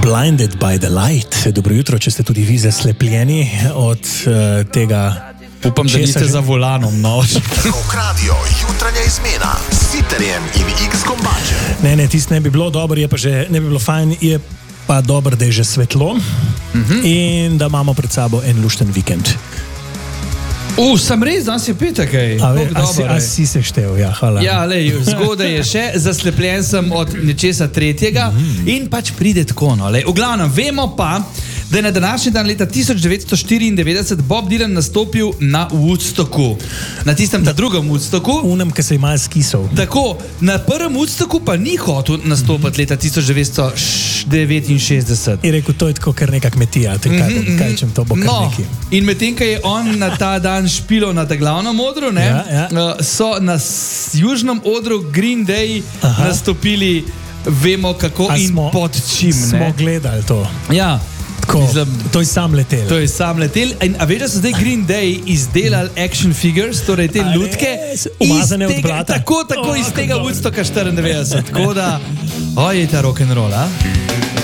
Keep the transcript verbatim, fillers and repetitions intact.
Blinded by the light. Dobro jutro, če ste tudi vi zaslepljeni od uh, tega. Upam, da niste za volanom, no. Radio, jutranja izmena s Siterjem in X-Kombačem. Ne, ne, tist ne bi bilo dobro, je pa že, ne bi bilo fajn, je pa dobro, da je že svetlo uh-huh. in da imamo pred sabo en lušten vikend. U, sem res, danes je petek, ej. A, ve, a, si, a si se štev, ja, hvala. Ja, lej, zgodaj je še, zaslepljen sem od nečesa tretjega mm. in pač pride tako, no, lej. V glavnem, vemo pa, da je na današnji dan leta tisoč devetsto štiriindevetdeset Bob Dylan nastopil na Woodstocku. Na tistem ta drugem Woodstocku. Unem, ki se je malo skisal. Tako, na prvem Woodstocku pa ni hotel nastopati leta tisoč devetsto devetinšestdeset. Je rekel, to je tako kar neka kmetija, te kaj, Mm-hmm. kaj čem to bo kar No, neki. in medtem, ko je on na ta dan špilo na ta glavnem odru, ne, Ja, ja. uh, so na s- južnem odru Green Day Aha. nastopili, vemo kako A in smo- pod čim. Smo Ne? gledali to. Ja, Tako, Mislim, to je sam letel. to je sam letel. In, a veš, da so zdaj Green Day izdelali action figures, torej te A lutke, res? Umazane iz od tega- blata? Tako, tako Oh, iz kako tega dobro. Woodstocka štiriindevetdeset. Tako da, oj, je ta rock'n'roll, a?